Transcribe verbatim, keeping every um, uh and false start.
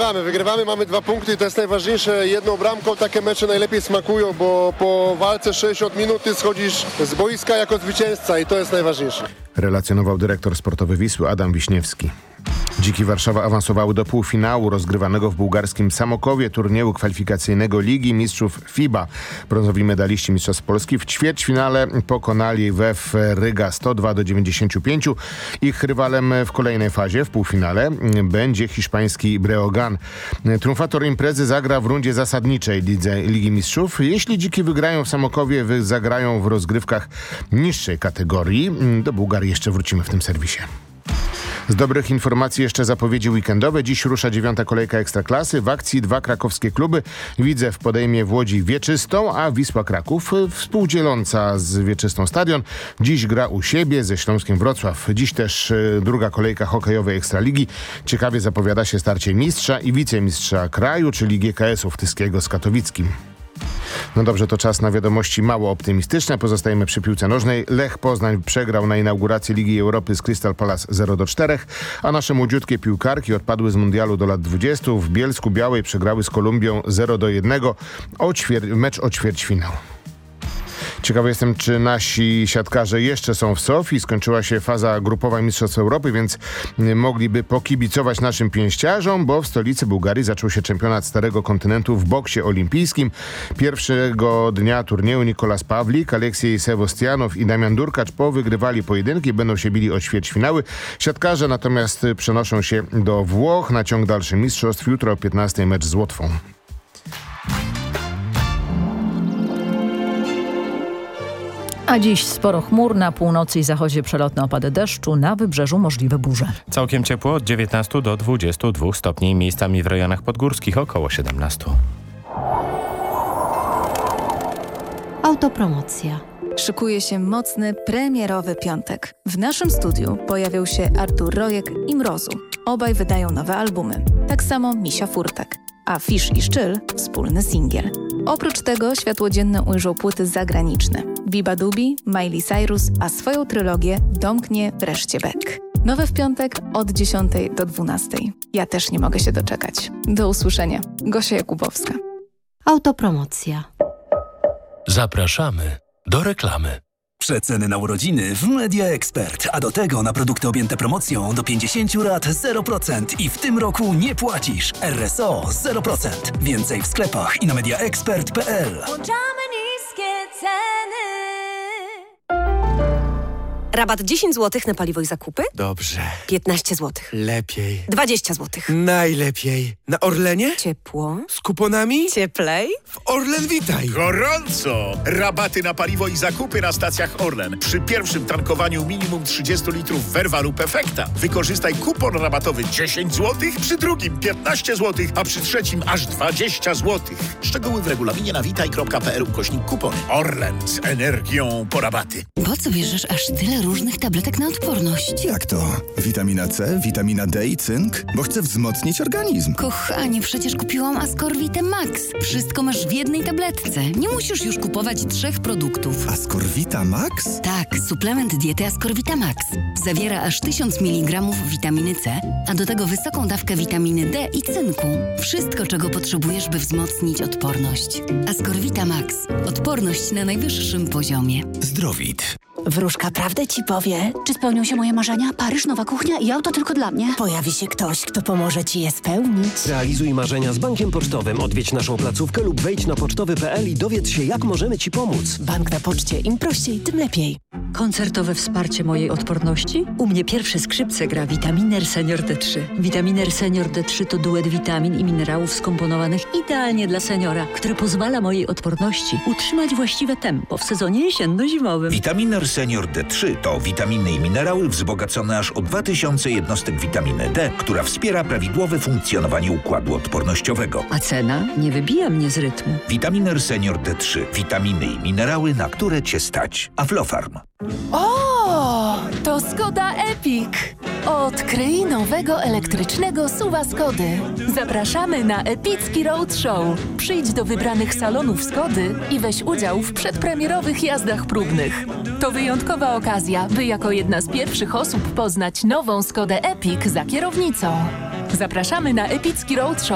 wygrywamy, wygrywamy, mamy dwa punkty, to jest najważniejsze. Jedną bramką takie mecze najlepiej smakują, bo po walce sześćdziesiąt minut ty schodzisz z boiska jako zwycięzca i to jest najważniejsze. Relacjonował dyrektor sportowy Wisły Adam Wiśniewski. Dziki Warszawa awansowały do półfinału rozgrywanego w bułgarskim Samokowie turnieju kwalifikacyjnego Ligi Mistrzów FIBA. Brązowi medaliści Mistrzostw Polski w ćwierćfinale pokonali W E F Ryga sto dwa do dziewięćdziesięciu pięciu. Ich rywalem w kolejnej fazie, w półfinale, będzie hiszpański Breogán. Triumfator imprezy zagra w rundzie zasadniczej Lidze Ligi Mistrzów. Jeśli Dziki wygrają w Samokowie, zagrają w rozgrywkach niższej kategorii. Do Bułgarii jeszcze wrócimy w tym serwisie. Z dobrych informacji jeszcze zapowiedzi weekendowe. Dziś rusza dziewiąta kolejka Ekstraklasy. W akcji dwa krakowskie kluby. Widzew podejmie w Łodzi Wieczystą, a Wisła Kraków, współdzieląca z Wieczystą stadion, dziś gra u siebie ze Śląskiem Wrocław. Dziś też druga kolejka hokejowej Ekstraligi. Ciekawie zapowiada się starcie mistrza i wicemistrza kraju, czyli G K S-u Tyskiego z Katowickim. No dobrze, to czas na wiadomości mało optymistyczne. Pozostajemy przy piłce nożnej. Lech Poznań przegrał na inauguracji Ligi Europy z Crystal Palace zero do czterech, a nasze młodziutkie piłkarki odpadły z mundialu do lat dwudziestu. W Bielsku Białej przegrały z Kolumbią zero do jednego. O ćwier- mecz o ćwierćfinał. Ciekawy jestem, czy nasi siatkarze jeszcze są w Sofii. Skończyła się faza grupowa Mistrzostw Europy, więc mogliby pokibicować naszym pięściarzom, bo w stolicy Bułgarii zaczął się czempionat Starego Kontynentu w boksie olimpijskim. Pierwszego dnia turnieju Nikolas Pawlik, Aleksiej Sewostianow i Damian Durkacz powygrywali pojedynki, będą się bili o ćwierćfinały. Siatkarze natomiast przenoszą się do Włoch na ciąg dalszy mistrzostw. Jutro o piętnastej mecz z Łotwą. A dziś sporo chmur, na północy i zachodzie przelotne opady deszczu, na wybrzeżu możliwe burze. Całkiem ciepło od dziewiętnastu do dwudziestu dwóch stopni, miejscami w rejonach podgórskich około siedemnastu. Autopromocja. Szykuje się mocny, premierowy piątek. W naszym studiu pojawią się Artur Rojek i Mrozu. Obaj wydają nowe albumy. Tak samo Misia Furtek. A Fisz i Szczyl wspólny singiel. Oprócz tego światło dzienne ujrzą płyty zagraniczne. Biba Dubi, Miley Cyrus, a swoją trylogię domknie wreszcie Beck. Nowe w piątek od dziesiątej do dwunastej. Ja też nie mogę się doczekać. Do usłyszenia. Gosia Jakubowska. Autopromocja. Zapraszamy do reklamy. Przeceny na urodziny w Media Expert, a do tego na produkty objęte promocją do pięćdziesięciu lat zero procent i w tym roku nie płacisz. R S O zero procent. Więcej w sklepach i na mediaexpert kropka p l. Włączamy niskie ceny. Rabat dziesięć złotych na paliwo i zakupy? Dobrze. piętnaście złotych. Lepiej. dwadzieścia złotych. Najlepiej. Na Orlenie? Ciepło. Z kuponami? Cieplej. W Orlen Witaj. Gorąco! Rabaty na paliwo i zakupy na stacjach Orlen. Przy pierwszym tankowaniu minimum trzydzieści litrów Vervalu Perfecta. Wykorzystaj kupon rabatowy dziesięć złotych, przy drugim piętnaście złotych, a przy trzecim aż dwadzieścia złotych. Szczegóły w regulaminie na witaj kropka p l ukośnik kupony. Orlen z energią po rabaty. Po co bierzesz aż tyle różnych tabletek na odporność? Jak to? Witamina C, witamina D i cynk? Bo chcę wzmocnić organizm. Kochanie, przecież kupiłam Ascorvite Max. Wszystko masz w jednej tabletce. Nie musisz już kupować trzech produktów. Ascorvita Max? Tak, suplement diety Ascorvita Max. Zawiera aż tysiąc miligramów witaminy C, a do tego wysoką dawkę witaminy D i cynku. Wszystko, czego potrzebujesz, by wzmocnić odporność. Ascorvita Max. Odporność na najwyższym poziomie. Zdrowit. Wróżka prawdę ci powie. Czy spełnią się moje marzenia? Paryż, nowa kuchnia i auto tylko dla mnie? Pojawi się ktoś, kto pomoże ci je spełnić. Realizuj marzenia z Bankiem Pocztowym. Odwiedź naszą placówkę lub wejdź na pocztowy kropka p l i dowiedz się, jak możemy ci pomóc. Bank na poczcie. Im prościej, tym lepiej. Koncertowe wsparcie mojej odporności? U mnie pierwsze skrzypce gra Vitaminer Senior D trzy. Vitaminer Senior D trzy to duet witamin i minerałów skomponowanych idealnie dla seniora, który pozwala mojej odporności utrzymać właściwe tempo w sezonie jesienno-zimowym. Vitaminer Senior D trzy to witaminy i minerały wzbogacone aż o dwa tysiące jednostek witaminy D, która wspiera prawidłowe funkcjonowanie układu odpornościowego. A cena nie wybija mnie z rytmu. Vitaminer Senior D trzy. Witaminy i minerały, na które cię stać. Aflofarm. O, to Skoda Epic. Odkryj nowego elektrycznego suwa Skody. Zapraszamy na epicki roadshow. Przyjdź do wybranych salonów Skody i weź udział w przedpremierowych jazdach próbnych. To wyjątkowa okazja, by jako jedna z pierwszych osób poznać nową Skodę Epic za kierownicą. Zapraszamy na epicki roadshow